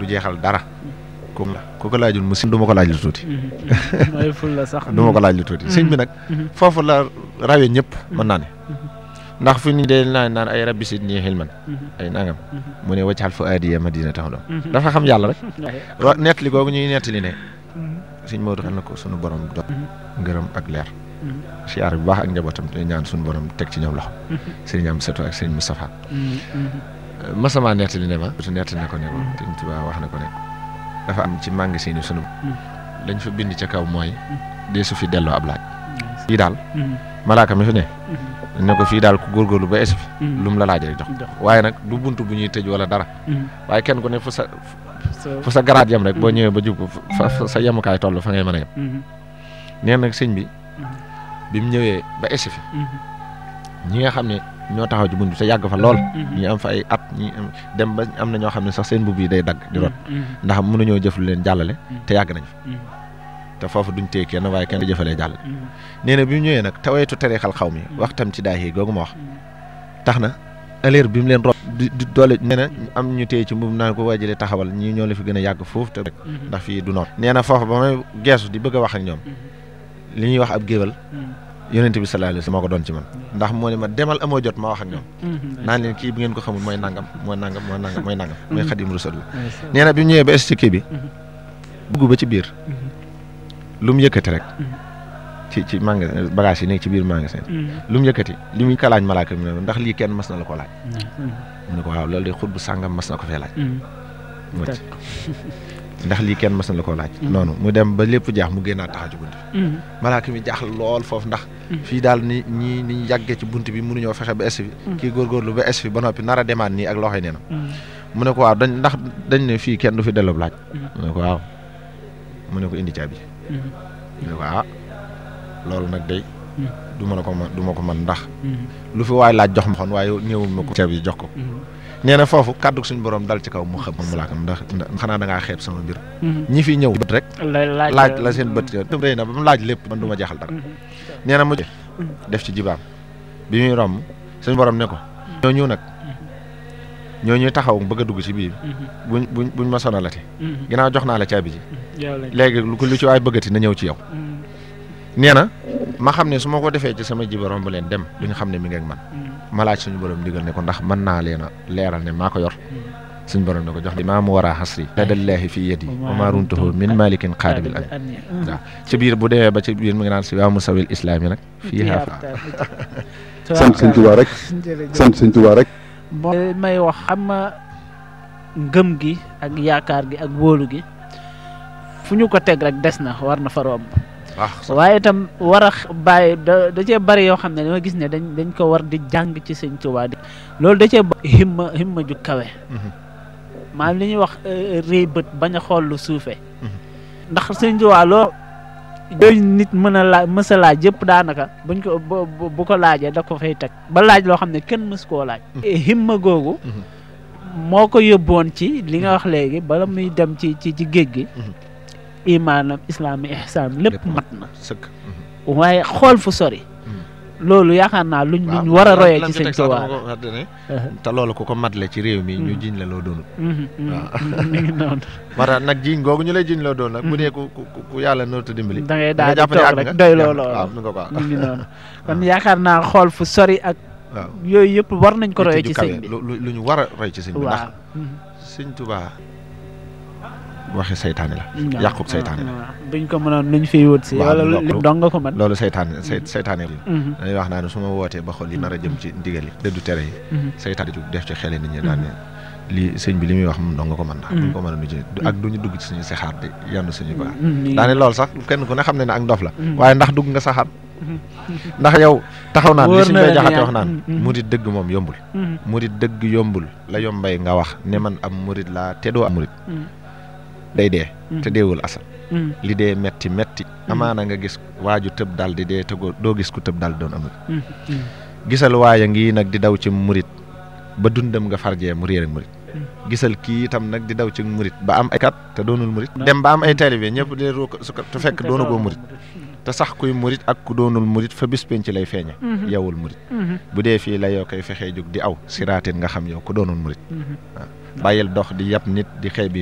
du jeexal dara ku ko laajul mu du ma ko laaj lu tuuti mooy ful la sax du ma ko laaj lu tuuti sëñ bi nag foofu la rawee ñëpp mën naa ne ndax fi ni dee naan ay rabbi sidni xilman ay nangam mu ne waccaxal fa aadiya madina tax doon dafa xam yàlla rek nettali googu ñuy nettali ne sëñ Modou xam na ko sunu borom do ngërëm ak leer siyaar bu baax ak njabootam te ñaan sunu borom teg ci ñoom loxo sëriñ am Seto ak sëriñ Moustapha masama nettali ne ma nettali ne ko ne ko sëñ Tuubaa wax na ko ne dafa am ci magasin yi sunu lañ fa bind ca kaw mooy dee su fi delloo ab laaj fii daal malaaka mi fi ne ko fii daal ku góorgóorlu ba esi fi lu mu la laaj rek jox waaye nag du buntu bu ñuy tëj wala dara waaye kenn ku ne fu sa garaat yem rek boo ñëwee ba jub fa sa yemukaay toll fa ngay mën a yem nee nag sëñ bi mu ñëwee ba esi fi ñi nga xam ne ñoo taxaw ci bunt bi te yàgg fa lool ñi am fa ay at ñi dem ba am na ñoo xam ne sax seen mbubb yi day dagg di rot ndax mënuñoo jëf lu leen jàllale te yàgg nañ fa te foofu duñ téye kenn waaye kenn di jëfalee jàllale nee na bi mu ñëwee nag tawaytu tarixal xaw mi wax tam ci daay yi googu ma wax tax na aleer bi mu leen rob di doole nee na am ñu téye ci mbubb naan ko waajalee taxawal ñii ñoo la fi gën a yàgg foofu te rek ndax fii du noonu nee na foofu ba may geesu di bëgg a wax ak ñoom li ñuy wax ab géwal yonent bi sallallahu alayhi wasallam moo ko doon ci man ndax moo ne ma demal amoo jot ma wax ak ñoom naan leen kii bi ngeen ko xamul mooy nangam mooy xadim rasul la nee na bi mu ñëwee ba ci kii bi dugg ba ci biir lu mu yëkkati rek ci magasin bagage yi nekk ci biir magasin lu mu yëkkati li muy kalaaj malaaka mi ne ndax lii kenn mas na la ko laaj mu ne ko waaw loolu de xut bu sàngam mas na ko fee laaj ndax lii kenn mas na la koo laaj noonu mu dem ba lépp jaax mu génnaat taxaw ci bunt bi malaaka mi jaaxle lool foofu ndax fii daal ni ñu yàggee ci bunt bi mënuñoo fexe ba es fi kii góorgóorlu ba es fi ba noppi nar a demaat nii ak loxoy nee na mu ne ko waaw dañ ne fii kenn du fi delloo laaj mu ne ko waaw mu ne ko indi caabi mu ne ko loolu nag day du ma ko mën ndax lu fi waay laaj jox ma xon waaye ñëwul ma ko caabi jox ko nee na foofu kàddu suñu borom dal ci kaw mu xam mu laakam ndax xanaa da ngaa xeeb sama mbir ñi fi ñëw bët rek laaj la seen bët tëm rëy na ba mu laaj lépp man du ma jeexal dara nee na mu def ci jibaam bi muy romb suñu borom ne ko ñooñu nag ñooñu taxaw bëgg a dugg ci biir buñ ma sonalati ginnaaw jox naa la caabi ji léegi lu ci waay bëggati na ñëw ci yow nee na ma xam ne su ma ko defee ci sama jiba romb leen dem duñu xam ne mi ngi ak man ma laaj suñu borom digal ne ko ndax mën naa leen a leeral ne maa ko yor suñu borom ne ko jox maa mu war a xasri ladallaahi fi yadi wa maa runtuhu min malikin qaadibil an waaw ci biir bu demee ba ci biir mu ngi naan si waa musawil islaam yi nag fii xaafa sant sëñ Tuubaa rek sant sëñ Tuubaa rek may wax xam nga ngëm gi ak yaakaar gi ak wóolu gi fu ñu ko teg rek des na war na fa romb waaye itam war a bàyyi da cee bari yoo xam ne dama gis ne dañ ko war di jàng ci sëñ Tuubaa di loolu da cee himma ju kawe maanaam li ñuy wax réy bët bañ a xool lu suufee ndax sëñ Tuubaa loolu yooyu nit mën a laaj mës a laaj yëpp daanaka buñ ko bu ko laajee da ko fay teg ba laaj loo xam ne kenn mës koo laaj himma googu moo ko yóbboon ci li nga wax léegi bala muy dem ci géej gi imaanam islaam ihsaan lépp mat na waaye xool fu sori loolu yaakaar naa luñ war a royee ci sëñ Tuubaa te loolu ku ko matle ci réew mi ñu jiñ la loo doonul waaw mi ngi noonu moo tax nag jiñ googu ñu lay jiñ loo doon nag bu dee ku yàlla nootu dimbali da ngay daal di toog rek doy loolu mi ngi noonu kon yaakaar naa xool fu sori ak yooyu yëpp war nañ ko royee ci sëñ bi lu ñu war a roy ci sëñ bi ndax sëñ Tuubaa waxi saytaane la yàqub saytaane la buñ ko mënoon luñ fiy wut si wala lépp dong nga ko mën loolu saytaane la dañuy wax naa ne su ma wootee ba xol yi nar a jëm ci ndigal yi dëddu tere yi saytaane jug def ci xele nit ñi daan ne lii sëñ bi li muy wax moom dong nga ko mën ndax buñ ko mën a nu ci ak duñu dugg ci suñu saxaar di yandu suñu baax daane loolu sax kenn ku ne xam ne ne ak ndof la waaye ndax dugg nga saxaar ndax yow taxaw naan li suñ bay jaxate wax naan murit dëgg moom yombul murit dëgg yombul la yombay nga wax ne man am murit laa te doo am murit day dee te deewul asal li dee metti amaana nga gis waaju tëb daal di dee te doo gis ku tëb daal di doon amul gisal waaya ngi nag di daw ci murit ba dundam nga farjee mu réer ak murit gisal kii itam nag di daw ci murit ba am ay kat te doonul murit dem ba am ay taalibe ñëpp di su te fekk doonagoo murit te sax kuy murit ak ku doonul murit fa bis penc lay feeñe yowul murit bu dee fii la yoo koy fexee jóg di aw siraatin nga xam yow ku doonul murit waaw bàyyil dox di yab nit di xeebi